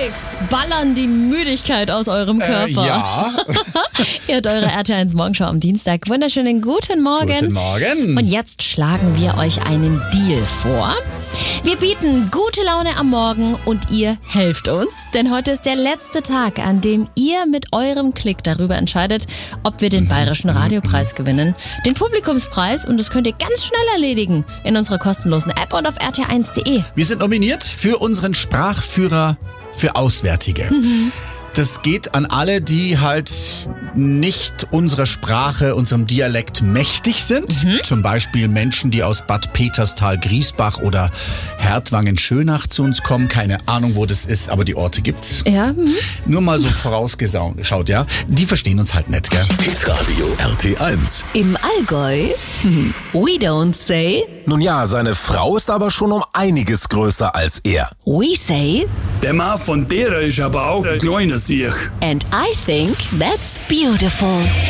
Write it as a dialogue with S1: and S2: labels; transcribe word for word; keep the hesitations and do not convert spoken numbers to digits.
S1: Fix ballern die Müdigkeit aus eurem Körper.
S2: Äh, ja.
S1: Ihr hört eure R T eins Morgenschau am Dienstag. Wunderschönen guten Morgen.
S2: Guten Morgen.
S1: Und jetzt schlagen wir euch einen Deal vor. Wir bieten gute Laune am Morgen und ihr helft uns, denn heute ist der letzte Tag, an dem ihr mit eurem Klick darüber entscheidet, ob wir den Bayerischen Radiopreis gewinnen, den Publikumspreis, und das könnt ihr ganz schnell erledigen in unserer kostenlosen App und auf r t eins punkt d e.
S2: Wir sind nominiert für unseren Sprachführer für Auswärtige. Mhm. Das geht an alle, die halt nicht unserer Sprache, unserem Dialekt mächtig sind. Mhm. Zum Beispiel Menschen, die aus Bad Peterstal, Griesbach oder Hertwangen-Schönach zu uns kommen. Keine Ahnung, wo das ist, aber die Orte gibt's.
S1: Ja. Mhm.
S2: Nur mal so vorausgeschaut, ja. Die verstehen uns halt nicht, gell?
S3: Hitradio R T eins.
S4: Im Allgäu? We don't say.
S3: Nun ja, seine Frau ist aber schon um einiges größer als er.
S4: We say.
S5: Der Mann von der ist aber auch ein kleiner Sieg.
S4: And I think that's beautiful.